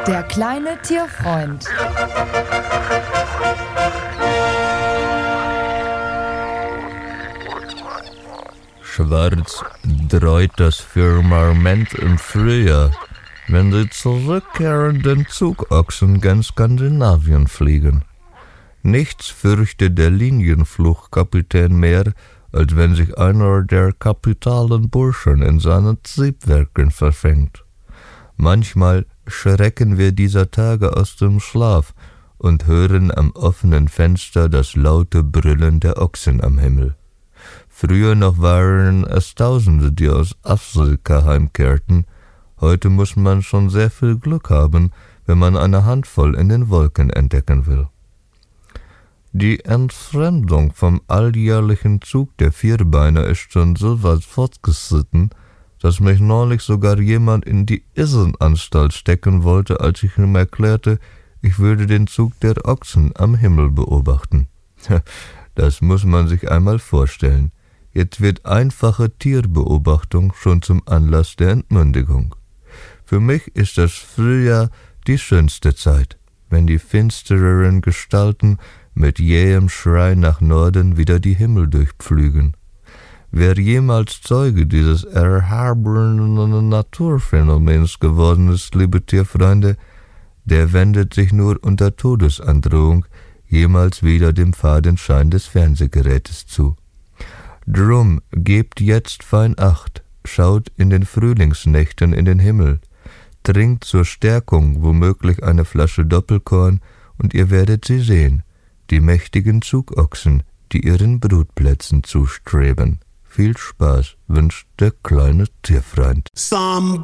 Der kleine Tierfreund. Schwarz dreut das Firmament im Frühjahr, wenn die zurückkehrenden Zugochsen gen Skandinavien fliegen. Nichts fürchtet der Linienfluchtkapitän mehr, als wenn sich einer der kapitalen Burschen in seinen Triebwerken verfängt. Manchmal schrecken wir dieser Tage aus dem Schlaf und hören am offenen Fenster das laute Brüllen der Ochsen am Himmel. Früher noch waren es Tausende, die aus Afrika heimkehrten. Heute muss man schon sehr viel Glück haben, wenn man eine Handvoll in den Wolken entdecken will. Die Entfremdung vom alljährlichen Zug der Vierbeiner ist schon so weit fortgeschritten, dass mich neulich sogar jemand in die Irrenanstalt stecken wollte, als ich ihm erklärte, ich würde den Zug der Ochsen am Himmel beobachten. Das muss man sich einmal vorstellen. Jetzt wird einfache Tierbeobachtung schon zum Anlass der Entmündigung. Für mich ist das Frühjahr die schönste Zeit, wenn die finstereren Gestalten mit jähem Schrei nach Norden wieder die Himmel durchpflügen. Wer jemals Zeuge dieses erhabenen Naturphänomens geworden ist, liebe Tierfreunde, der wendet sich nur unter Todesandrohung jemals wieder dem Fadenschein des Fernsehgerätes zu. Drum gebt jetzt fein Acht, schaut in den Frühlingsnächten in den Himmel, trinkt zur Stärkung womöglich eine Flasche Doppelkorn und ihr werdet sie sehen, die mächtigen Zugochsen, die ihren Brutplätzen zustreben. Viel Spaß wünscht der kleine Tierfreund.